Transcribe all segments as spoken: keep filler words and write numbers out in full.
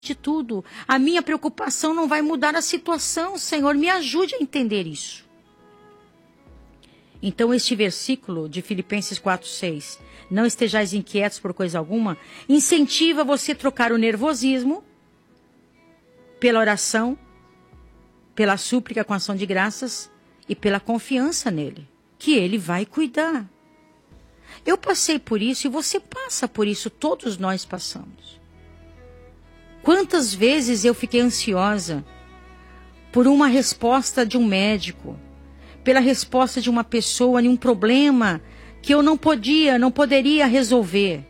de tudo. A minha preocupação não vai mudar a situação, Senhor, me ajude a entender isso. Então este versículo de Filipenses quatro, seis, não estejais inquietos por coisa alguma, incentiva você a trocar o nervosismo pela oração, pela súplica com ação de graças e pela confiança nele, que ele vai cuidar. Eu passei por isso e você passa por isso, todos nós passamos. Quantas vezes eu fiquei ansiosa por uma resposta de um médico, pela resposta de uma pessoa em um problema que eu não podia, não poderia resolver.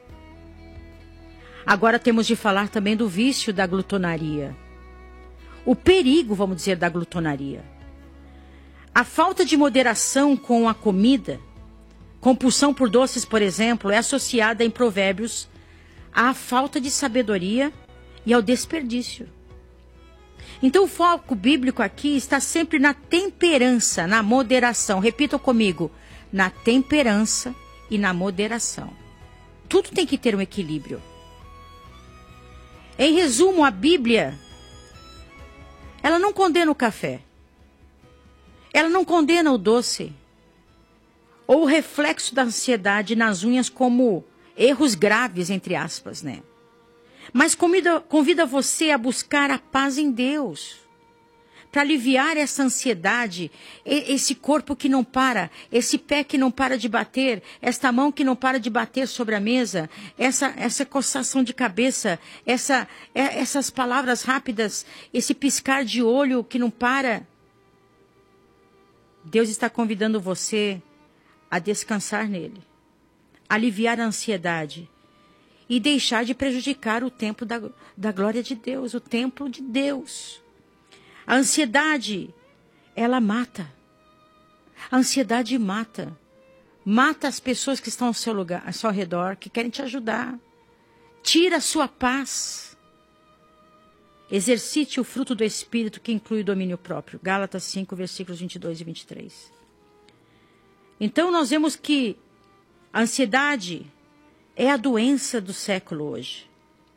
Agora temos de falar também do vício da glutonaria. O perigo, vamos dizer, da glutonaria. A falta de moderação com a comida, compulsão por doces, por exemplo, é associada em Provérbios à falta de sabedoria e ao desperdício. Então o foco bíblico aqui está sempre na temperança, na moderação. Repitam comigo, na temperança e na moderação. Tudo tem que ter um equilíbrio. Em resumo, a Bíblia, ela não condena o café. Ela não condena o doce. Ou o reflexo da ansiedade nas unhas como erros graves, entre aspas, né? Mas convida, convida você a buscar a paz em Deus. Para aliviar essa ansiedade, esse corpo que não para, esse pé que não para de bater, esta mão que não para de bater sobre a mesa, essa, essa coçação de cabeça, essa, essas palavras rápidas, esse piscar de olho que não para. Deus está convidando você a descansar nele, aliviar a ansiedade e deixar de prejudicar o templo da, da glória de Deus, o templo de Deus. A ansiedade, ela mata. A ansiedade mata. Mata as pessoas que estão ao seu lugar, ao seu redor, que querem te ajudar. Tira a sua paz. Exercite o fruto do Espírito, que inclui o domínio próprio. Gálatas cinco, versículos vinte e dois e vinte e três. Então nós vemos que a ansiedade é a doença do século hoje.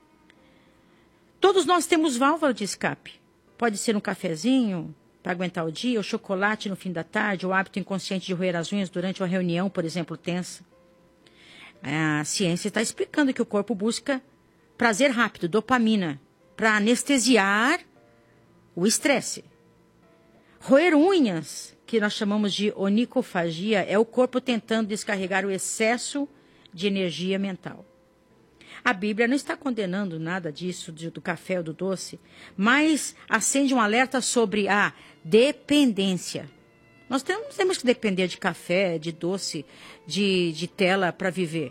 Todos nós temos válvula de escape. Pode ser um cafezinho para aguentar o dia, o chocolate no fim da tarde, o hábito inconsciente de roer as unhas durante uma reunião, por exemplo, tensa. A ciência está explicando que o corpo busca prazer rápido, dopamina, para anestesiar o estresse. Roer unhas, que nós chamamos de onicofagia, é o corpo tentando descarregar o excesso de energia mental. A Bíblia não está condenando nada disso, do café ou do doce, mas acende um alerta sobre a dependência. Nós temos, temos que depender de café, de doce, de, de tela para viver.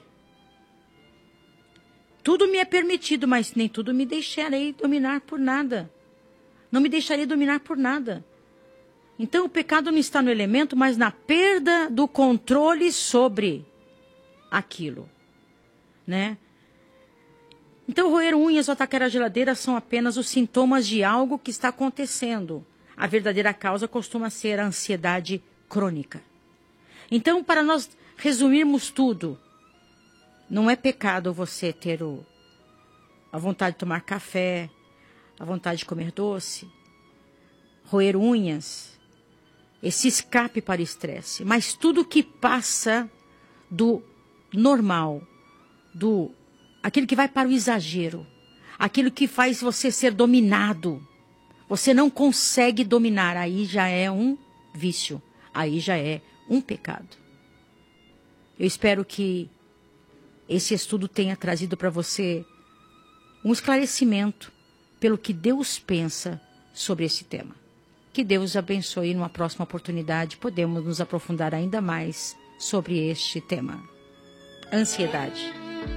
Tudo me é permitido, mas nem tudo me deixarei dominar por nada. Não me deixarei dominar por nada. Então o pecado não está no elemento, mas na perda do controle sobre aquilo, né? Então, roer unhas ou atacar a geladeira são apenas os sintomas de algo que está acontecendo. A verdadeira causa costuma ser a ansiedade crônica. Então, para nós resumirmos tudo, não é pecado você ter o, a vontade de tomar café, a vontade de comer doce, roer unhas, esse escape para o estresse. Mas tudo que passa do normal, do aquilo que vai para o exagero, aquilo que faz você ser dominado, você não consegue dominar, aí já é um vício, aí já é um pecado. Eu espero que esse estudo tenha trazido para você um esclarecimento pelo que Deus pensa sobre esse tema. Que Deus abençoe. Numa próxima oportunidade podemos nos aprofundar ainda mais sobre este tema. Ansiedade.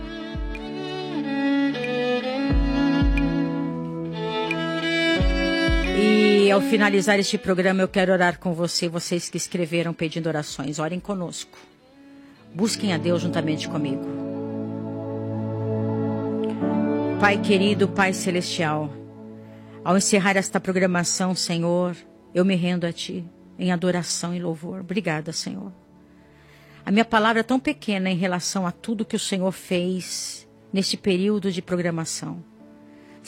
E ao finalizar este programa eu quero orar com você, vocês que escreveram pedindo orações. Orem conosco. Busquem a Deus juntamente comigo. Pai querido, Pai celestial, ao encerrar esta programação, Senhor, eu me rendo a Ti em adoração e louvor. Obrigada, Senhor. A minha palavra é tão pequena em relação a tudo que o Senhor fez neste período de programação.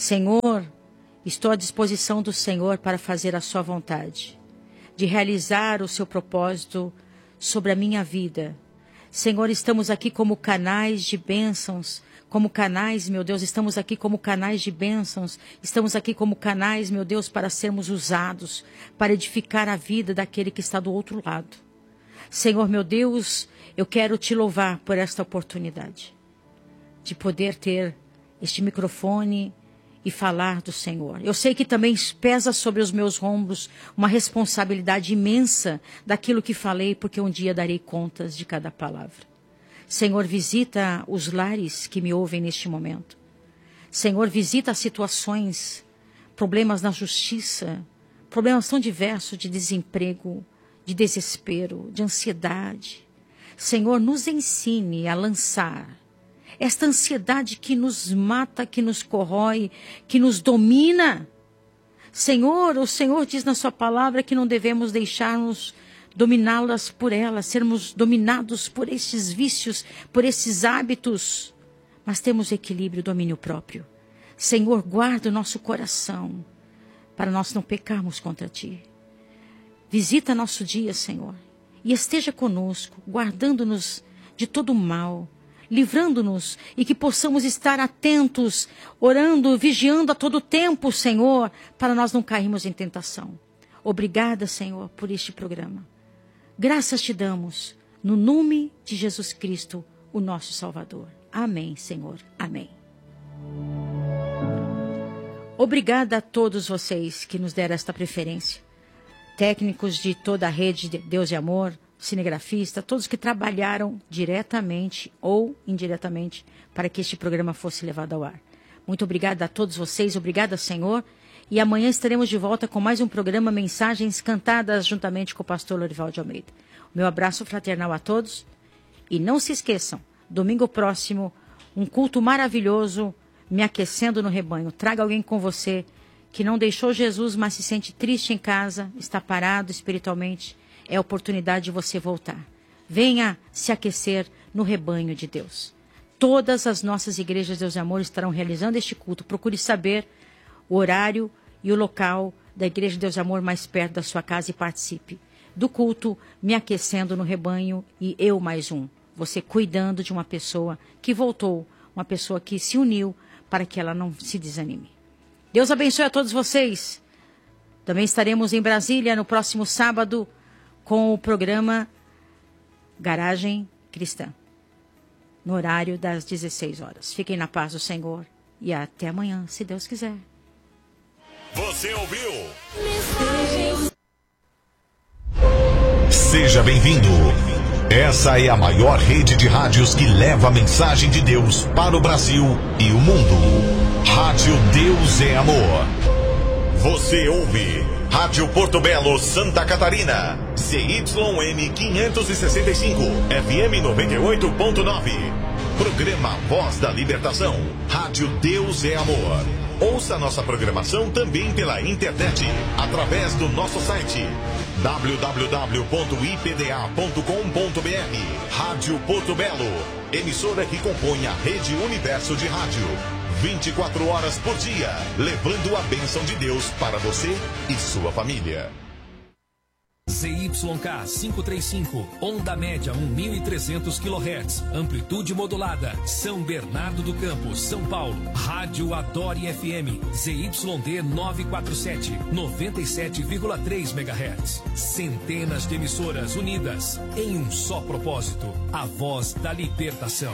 Senhor, estou à disposição do Senhor para fazer a sua vontade, de realizar o seu propósito sobre a minha vida. Senhor, estamos aqui como canais de bênçãos, como canais, meu Deus, estamos aqui como canais de bênçãos, estamos aqui como canais, meu Deus, para sermos usados, para edificar a vida daquele que está do outro lado. Senhor, meu Deus, eu quero te louvar por esta oportunidade de poder ter este microfone e falar do Senhor. Eu sei que também pesa sobre os meus ombros uma responsabilidade imensa daquilo que falei, porque um dia darei contas de cada palavra. Senhor, visita os lares que me ouvem neste momento. Senhor, visita as situações, problemas na justiça, problemas tão diversos de desemprego, de desespero, de ansiedade. Senhor, nos ensine a lançar esta ansiedade que nos mata, que nos corrói, que nos domina. Senhor, o Senhor diz na sua palavra que não devemos deixar-nos dominá-las por ela, sermos dominados por esses vícios, por esses hábitos, mas temos equilíbrio, domínio próprio. Senhor, guarda o nosso coração, para nós não pecarmos contra Ti. Visita nosso dia, Senhor, e esteja conosco, guardando-nos de todo o mal, livrando-nos e que possamos estar atentos, orando, vigiando a todo tempo, Senhor, para nós não cairmos em tentação. Obrigada, Senhor, por este programa. Graças te damos, no nome de Jesus Cristo, o nosso Salvador. Amém, Senhor. Amém. Obrigada a todos vocês que nos deram esta preferência. Técnicos de toda a rede de Deus e Amor, cinegrafista, todos que trabalharam diretamente ou indiretamente para que este programa fosse levado ao ar. Muito obrigada a todos vocês, obrigada, Senhor. E amanhã estaremos de volta com mais um programa Mensagens Cantadas, juntamente com o pastor Lorival de Almeida. O meu abraço fraternal a todos. E não se esqueçam, domingo próximo, um culto maravilhoso, me aquecendo no rebanho. Traga alguém com você que não deixou Jesus, mas se sente triste em casa, está parado espiritualmente. É a oportunidade de você voltar. Venha se aquecer no rebanho de Deus. Todas as nossas igrejas Deus e Amor estarão realizando este culto. Procure saber o horário e o local da Igreja Deus e Amor mais perto da sua casa e participe do culto, me aquecendo no rebanho e eu mais um. Você cuidando de uma pessoa que voltou, uma pessoa que se uniu para que ela não se desanime. Deus abençoe a todos vocês. Também estaremos em Brasília no próximo sábado com o programa Garagem Cristã, no horário das dezesseis horas. Fiquem na paz do Senhor e até amanhã, se Deus quiser. Você ouviu? Seja bem-vindo. Essa é a maior rede de rádios que leva a mensagem de Deus para o Brasil e o mundo. Rádio Deus é Amor. Você ouve Rádio Porto Belo, Santa Catarina. C Y M quinhentos e sessenta e cinco, F M noventa e oito ponto nove. Programa Voz da Libertação. Rádio Deus é Amor. Ouça nossa programação também pela internet, através do nosso site w w w ponto i p d a ponto com ponto b r. Rádio Porto Belo, emissora que compõe a Rede Universo de Rádio. vinte e quatro horas por dia, levando a bênção de Deus para você e sua família. Z Y K quinhentos e trinta e cinco, onda média mil e trezentos quilohertz, amplitude modulada, São Bernardo do Campo, São Paulo. Rádio Adore F M, Z Y D novecentos e quarenta e sete, noventa e sete vírgula três megahertz. Centenas de emissoras unidas em um só propósito, a voz da libertação.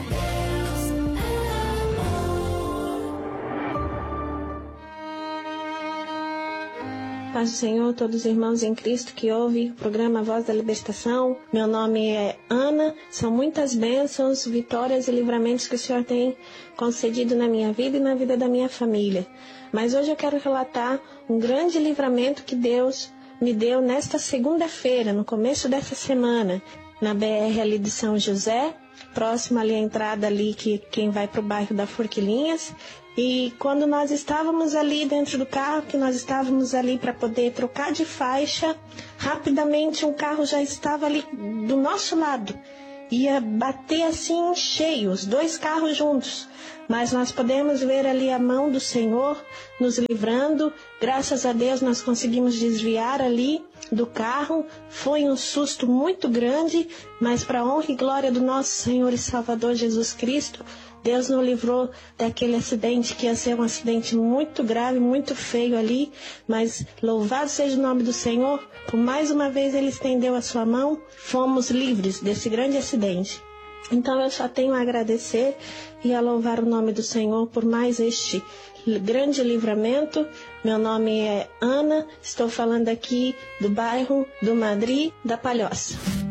Paz do Senhor, todos os irmãos em Cristo que ouvem o programa Voz da Libertação. Meu nome é Ana. São muitas bênçãos, vitórias e livramentos que o Senhor tem concedido na minha vida e na vida da minha família. Mas hoje eu quero relatar um grande livramento que Deus me deu nesta segunda-feira, no começo dessa semana, na B R ali de São José, próximo ali à entrada ali que quem vai para o bairro da Forquilinhas. E quando nós estávamos ali dentro do carro, que nós estávamos ali para poder trocar de faixa, rapidamente um carro já estava ali do nosso lado. Ia bater assim cheio, os dois carros juntos. mas nós podemos ver ali a mão do Senhor nos livrando. Graças a Deus nós conseguimos desviar ali do carro. Foi um susto muito grande, mas para a honra e glória do nosso Senhor e Salvador Jesus Cristo, Deus nos livrou daquele acidente que ia ser um acidente muito grave, muito feio ali, mas louvado seja o nome do Senhor, por mais uma vez Ele estendeu a sua mão, fomos livres desse grande acidente. Então eu só tenho a agradecer e a louvar o nome do Senhor por mais este grande livramento. Meu nome é Ana, estou falando aqui do bairro do Madri da Palhoça.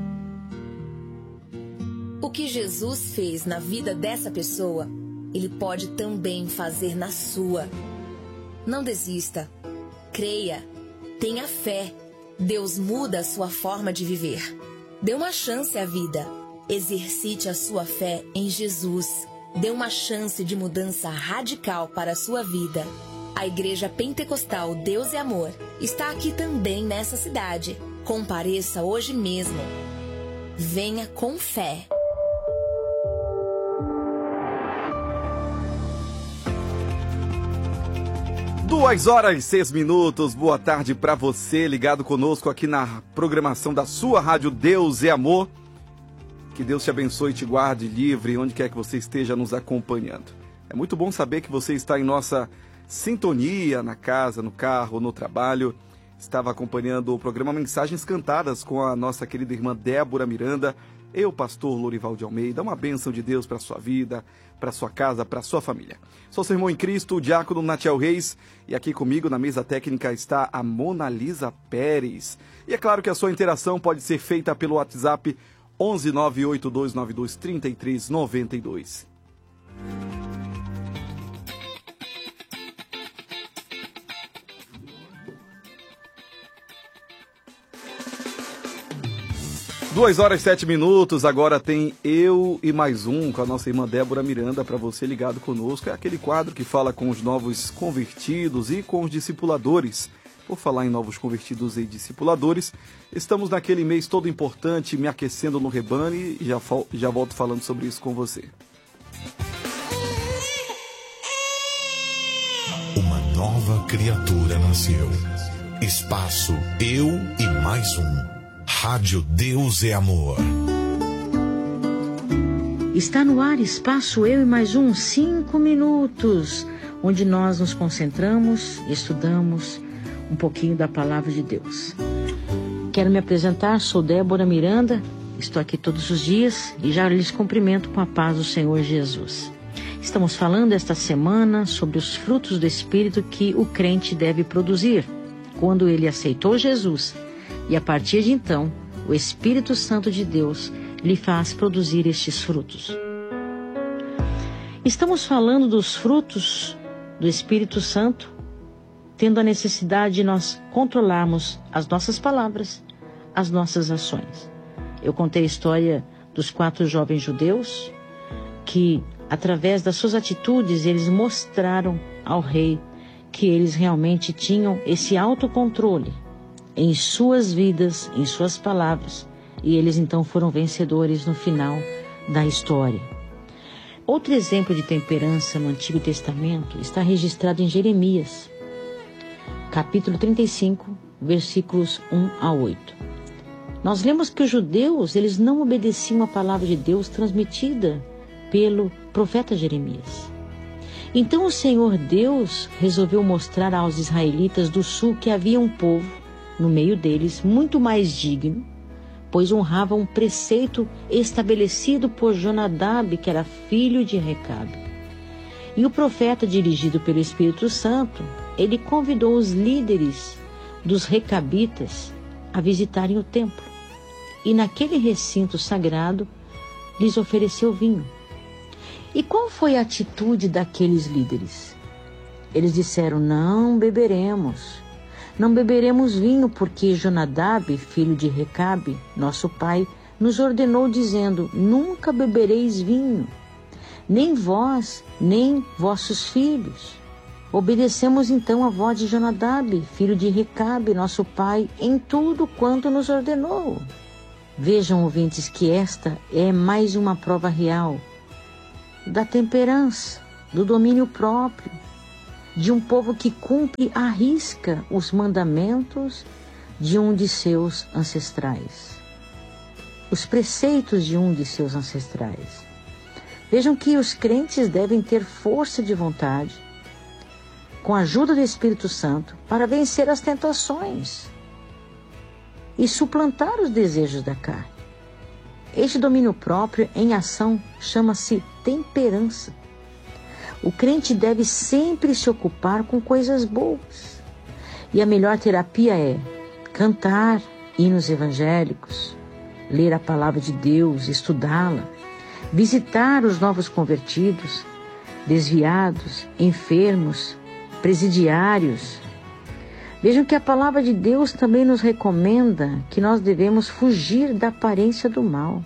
O que Jesus fez na vida dessa pessoa, Ele pode também fazer na sua. Não desista. Creia. Tenha fé. Deus muda a sua forma de viver. Dê uma chance à vida. Exercite a sua fé em Jesus. Dê uma chance de mudança radical para a sua vida. A Igreja Pentecostal Deus é Amor está aqui também nessa cidade. Compareça hoje mesmo. Venha com fé. Duas horas e seis minutos, boa tarde para você ligado conosco aqui na programação da sua rádio Deus é Amor. Que Deus te abençoe e te guarde livre onde quer que você esteja nos acompanhando. É muito bom saber que você está em nossa sintonia, na casa, no carro, no trabalho. Estava acompanhando o programa Mensagens Cantadas com a nossa querida irmã Débora Miranda. Eu, pastor Lorival de Almeida, uma bênção de Deus para a sua vida, para a sua casa, para a sua família. Sou seu irmão em Cristo, o diácono Natiel Reis, e aqui comigo na mesa técnica está a Mona Lisa Pérez. E é claro que a sua interação pode ser feita pelo WhatsApp onze nove oito dois nove dois três três nove dois. Duas horas e sete minutos, agora tem Eu e Mais Um com a nossa irmã Débora Miranda para você ligado conosco. É aquele quadro que fala com os novos convertidos e com os discipuladores. Por falar em novos convertidos e discipuladores, estamos naquele mês todo importante, me aquecendo no rebanho, e já, já volto falando sobre isso com você. Uma nova criatura nasceu. Espaço Eu e Mais Um. Rádio Deus é Amor. Está no ar Espaço Eu e Mais Um, cinco minutos, onde nós nos concentramos, estudamos um pouquinho da Palavra de Deus. Quero me apresentar, sou Débora Miranda, estou aqui todos os dias e já lhes cumprimento com a paz do Senhor Jesus. Estamos falando esta semana sobre os frutos do Espírito que o crente deve produzir quando ele aceitou Jesus. E a partir de então, o Espírito Santo de Deus lhe faz produzir estes frutos. Estamos falando dos frutos do Espírito Santo, tendo a necessidade de nós controlarmos as nossas palavras, as nossas ações. Eu contei a história dos quatro jovens judeus que, através das suas atitudes, eles mostraram ao rei que eles realmente tinham esse autocontrole em suas vidas, em suas palavras, e eles então foram vencedores no final da história. Outro exemplo de temperança no Antigo Testamento está registrado em Jeremias, capítulo trinta e cinco, versículos um a oito. Nós lemos que os judeus, eles não obedeciam a palavra de Deus transmitida pelo profeta Jeremias. Então o Senhor Deus resolveu mostrar aos israelitas do sul que havia um povo no meio deles, muito mais digno, pois honrava um preceito estabelecido por Jonadab, que era filho de Recabe. E o profeta, dirigido pelo Espírito Santo, ele convidou os líderes dos recabitas a visitarem o templo. E naquele recinto sagrado, lhes ofereceu vinho. E qual foi a atitude daqueles líderes? Eles disseram, não beberemos. Não beberemos vinho, porque Jonadab, filho de Recabe, nosso pai, nos ordenou dizendo, nunca bebereis vinho, nem vós, nem vossos filhos. Obedecemos então a voz de Jonadab, filho de Recabe, nosso pai, em tudo quanto nos ordenou. Vejam, ouvintes, que esta é mais uma prova real da temperança do domínio próprio, de um povo que cumpre à risca os mandamentos de um de seus ancestrais, os preceitos de um de seus ancestrais. Vejam que os crentes devem ter força de vontade, com a ajuda do Espírito Santo, para vencer as tentações e suplantar os desejos da carne. Este domínio próprio em ação chama-se temperança. O crente deve sempre se ocupar com coisas boas. E a melhor terapia é cantar hinos evangélicos, ler a palavra de Deus, estudá-la, visitar os novos convertidos, desviados, enfermos, presidiários. Vejam que a palavra de Deus também nos recomenda que nós devemos fugir da aparência do mal.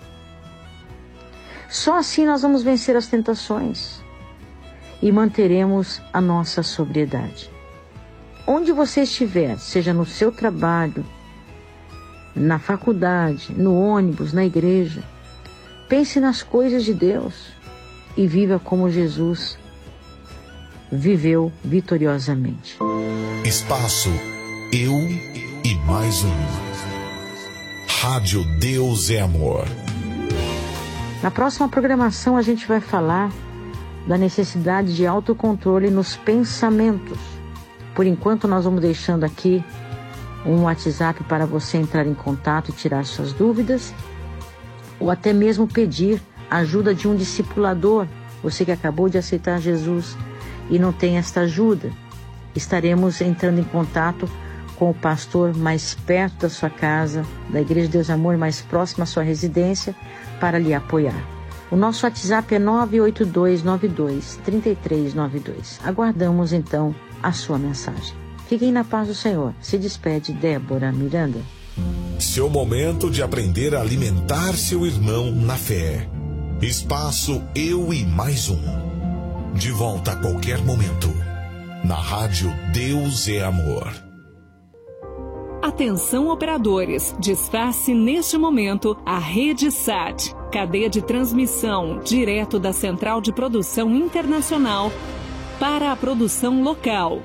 Só assim nós vamos vencer as tentações e manteremos a nossa sobriedade. Onde você estiver, seja no seu trabalho, na faculdade, no ônibus, na igreja, pense nas coisas de Deus e viva como Jesus viveu vitoriosamente. Espaço Eu e Mais Um. Rádio Deus é Amor. Na próxima programação a gente vai falar da necessidade de autocontrole nos pensamentos. Por enquanto nós vamos deixando aqui um WhatsApp para você entrar em contato e tirar suas dúvidas, ou até mesmo pedir a ajuda de um discipulador, você que acabou de aceitar Jesus e não tem esta ajuda. Estaremos entrando em contato com o pastor mais perto da sua casa, da Igreja de Deus e Amor, mais próximo à sua residência, para lhe apoiar. O nosso WhatsApp é nove oito dois nove dois, três três nove dois. Aguardamos então a sua mensagem. Fiquem na paz do Senhor. Se despede Débora Miranda. Seu momento de aprender a alimentar seu irmão na fé. Espaço Eu e Mais Um. De volta a qualquer momento. Na Rádio Deus é Amor. Atenção operadores, desface neste momento a Rede Sat, cadeia de transmissão direto da Central de Produção Internacional para a produção local.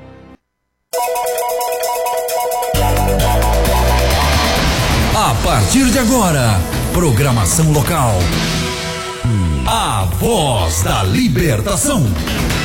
A partir de agora, programação local. A Voz da Libertação.